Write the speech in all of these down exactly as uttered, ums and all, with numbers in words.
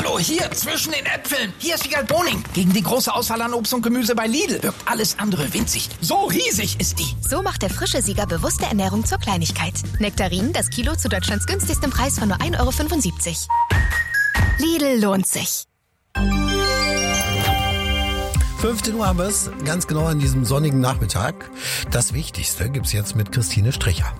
Hallo, hier, zwischen den Äpfeln. Hier ist Wiegald Boning. Gegen die große Auswahl an Obst und Gemüse bei Lidl wirkt alles andere winzig. So riesig ist die. So macht der frische Sieger bewusste Ernährung zur Kleinigkeit. Nektarinen, das Kilo zu Deutschlands günstigstem Preis von nur ein Euro fünfundsiebzig. Lidl lohnt sich. fünfzehn Uhr haben wir es, ganz genau an diesem sonnigen Nachmittag. Das Wichtigste gibt's jetzt mit Christine Stricher.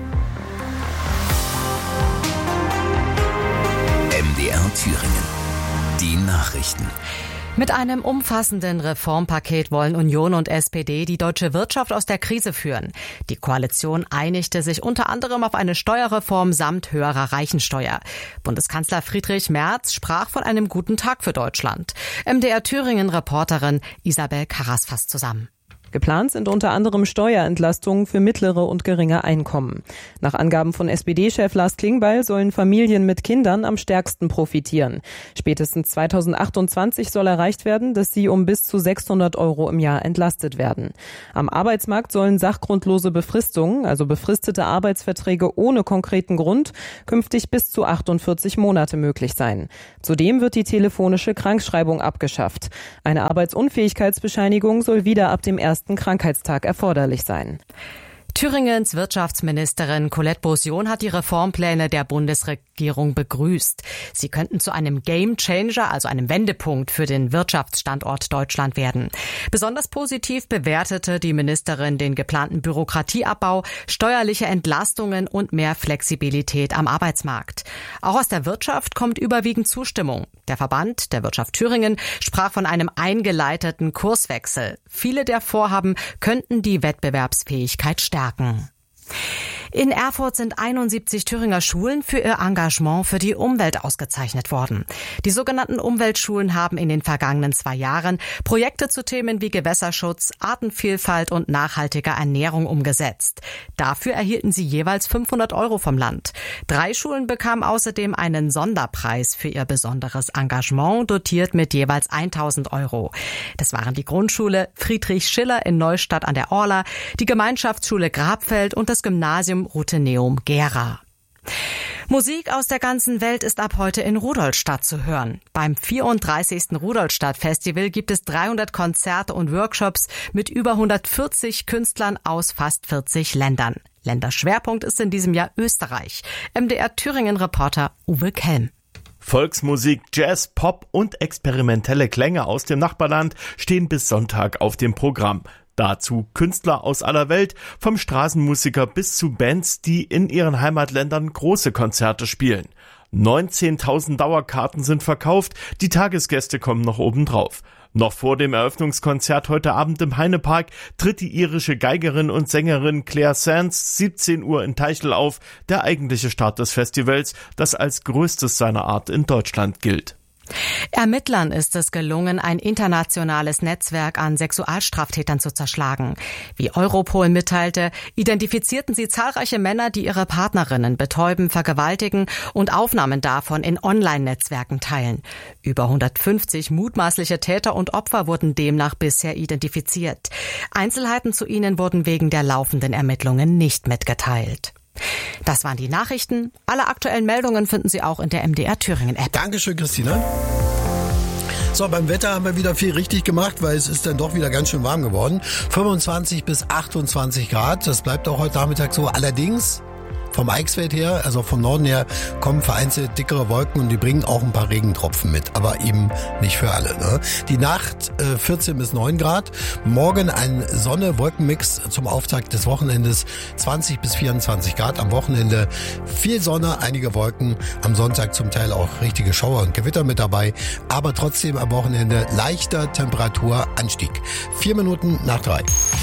M D R Thüringen. Die Nachrichten. Mit einem umfassenden Reformpaket wollen Union und S P D die deutsche Wirtschaft aus der Krise führen. Die Koalition einigte sich unter anderem auf eine Steuerreform samt höherer Reichensteuer. Bundeskanzler Friedrich Merz sprach von einem guten Tag für Deutschland. M D R Thüringen-Reporterin Isabel Karras fasst zusammen. Geplant sind unter anderem Steuerentlastungen für mittlere und geringe Einkommen. Nach Angaben von S P D-Chef Lars Klingbeil sollen Familien mit Kindern am stärksten profitieren. Spätestens zweitausendachtundzwanzig soll erreicht werden, dass sie um bis zu sechshundert Euro im Jahr entlastet werden. Am Arbeitsmarkt sollen sachgrundlose Befristungen, also befristete Arbeitsverträge ohne konkreten Grund, künftig bis zu achtundvierzig Monate möglich sein. Zudem wird die telefonische Krankschreibung abgeschafft. Eine Arbeitsunfähigkeitsbescheinigung soll wieder ab dem ersten Krankheitstag erforderlich sein. Thüringens Wirtschaftsministerin Colette Beausion hat die Reformpläne der Bundesregierung begrüßt. Sie könnten zu einem Gamechanger, also einem Wendepunkt für den Wirtschaftsstandort Deutschland werden. Besonders positiv bewertete die Ministerin den geplanten Bürokratieabbau, steuerliche Entlastungen und mehr Flexibilität am Arbeitsmarkt. Auch aus der Wirtschaft kommt überwiegend Zustimmung. Der Verband der Wirtschaft Thüringen sprach von einem eingeleiteten Kurswechsel. Viele der Vorhaben könnten die Wettbewerbsfähigkeit stärken. In Erfurt sind einundsiebzig Thüringer Schulen für ihr Engagement für die Umwelt ausgezeichnet worden. Die sogenannten Umweltschulen haben in den vergangenen zwei Jahren Projekte zu Themen wie Gewässerschutz, Artenvielfalt und nachhaltiger Ernährung umgesetzt. Dafür erhielten sie jeweils fünfhundert Euro vom Land. Drei Schulen bekamen außerdem einen Sonderpreis für ihr besonderes Engagement, dotiert mit jeweils tausend Euro. Das waren die Grundschule Friedrich Schiller in Neustadt an der Orla, die Gemeinschaftsschule Grabfeld und das Gymnasium Rutheneum Gera. Musik aus der ganzen Welt ist ab heute in Rudolstadt zu hören. Beim vierunddreißigsten Rudolstadt-Festival gibt es dreihundert Konzerte und Workshops mit über hundertvierzig Künstlern aus fast vierzig Ländern. Länderschwerpunkt ist in diesem Jahr Österreich. M D R Thüringen-Reporter Uwe Kelm. Volksmusik, Jazz, Pop und experimentelle Klänge aus dem Nachbarland stehen bis Sonntag auf dem Programm. Dazu Künstler aus aller Welt, vom Straßenmusiker bis zu Bands, die in ihren Heimatländern große Konzerte spielen. neunzehntausend Dauerkarten sind verkauft, die Tagesgäste kommen noch obendrauf. Noch vor dem Eröffnungskonzert heute Abend im Heinepark tritt die irische Geigerin und Sängerin Claire Sands siebzehn Uhr in Teichel auf, der eigentliche Start des Festivals, das als größtes seiner Art in Deutschland gilt. Ermittlern ist es gelungen, ein internationales Netzwerk an Sexualstraftätern zu zerschlagen. Wie Europol mitteilte, identifizierten sie zahlreiche Männer, die ihre Partnerinnen betäuben, vergewaltigen und Aufnahmen davon in Online-Netzwerken teilen. Über hundertfünfzig mutmaßliche Täter und Opfer wurden demnach bisher identifiziert. Einzelheiten zu ihnen wurden wegen der laufenden Ermittlungen nicht mitgeteilt. Das waren die Nachrichten. Alle aktuellen Meldungen finden Sie auch in der M D R Thüringen App. Dankeschön, Christina. So, beim Wetter haben wir wieder viel richtig gemacht, weil es ist dann doch wieder ganz schön warm geworden. fünfundzwanzig bis achtundzwanzig Grad, das bleibt auch heute Nachmittag so. Allerdings vom Eichsfeld her, also vom Norden her, kommen vereinzelt dickere Wolken und die bringen auch ein paar Regentropfen mit, aber eben nicht für alle. Ne? Die Nacht äh, vierzehn bis neun Grad, morgen ein Sonne-Wolkenmix zum Auftakt des Wochenendes, zwanzig bis vierundzwanzig Grad, am Wochenende viel Sonne, einige Wolken, am Sonntag zum Teil auch richtige Schauer und Gewitter mit dabei, aber trotzdem am Wochenende leichter Temperaturanstieg. Vier Minuten nach drei.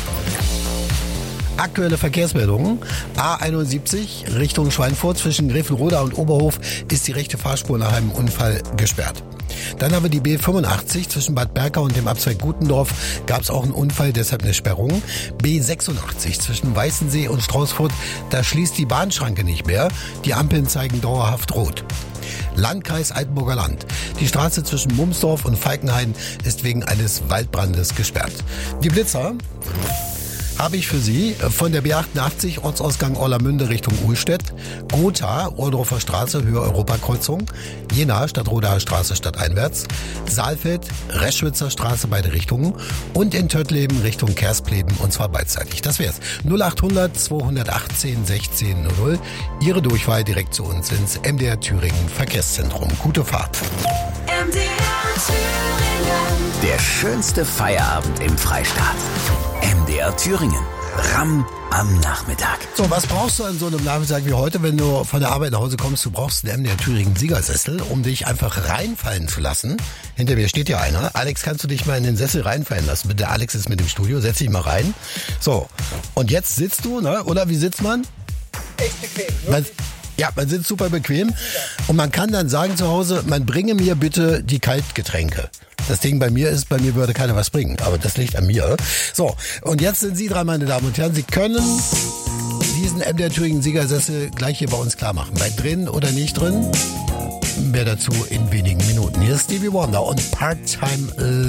Aktuelle Verkehrsmeldungen. A einundsiebzig Richtung Schweinfurt zwischen Grevenroda und Oberhof ist die rechte Fahrspur nach einem Unfall gesperrt. Dann haben wir die B fünfundachtzig zwischen Bad Berka und dem Abzweig Gutendorf. Gab es auch einen Unfall, deshalb eine Sperrung. B sechsundachtzig zwischen Weißensee und Straußfurt. Da schließt die Bahnschranke nicht mehr. Die Ampeln zeigen dauerhaft rot. Landkreis Altenburger Land. Die Straße zwischen Mumsdorf und Falkenhain ist wegen eines Waldbrandes gesperrt. Die Blitzer habe ich für Sie von der B achtundachtzig Ortsausgang Orlamünde Richtung Uhlstedt, Gotha, Ohrdorfer Straße, Höhe Europakreuzung, Jena, Stadtrodaer Straße stadteinwärts, Saalfeld, Reschwitzer Straße, beide Richtungen und in Töttleben Richtung Kerspleben und zwar beidseitig. Das wär's. null achthundert zweihundertachtzehn sechzehn null null. Ihre Durchwahl direkt zu uns ins M D R Thüringen Verkehrszentrum. Gute Fahrt. M D R Thüringen. Der schönste Feierabend im Freistaat. M D R Thüringen. Ramm am Nachmittag. So, was brauchst du an so einem Nachmittag wie heute, wenn du von der Arbeit nach Hause kommst? Du brauchst einen M D R Thüringen Siegersessel, um dich einfach reinfallen zu lassen. Hinter mir steht ja einer. Alex, kannst du dich mal in den Sessel reinfallen lassen? Bitte, Alex ist mit im Studio. Setz dich mal rein. So, und jetzt sitzt du, ne? Oder wie sitzt man? Echt bequem. Man, ja, man sitzt super bequem. Und man kann dann sagen zu Hause, man bringe mir bitte die Kaltgetränke. Das Ding bei mir ist, bei mir würde keiner was bringen. Aber das liegt an mir. So, und jetzt sind Sie dran, meine Damen und Herren. Sie können diesen M D R Thüringen Siegersessel gleich hier bei uns klar machen. Bei drin oder nicht drin? Mehr dazu in wenigen Minuten. Hier ist Stevie Wonder und Part-Time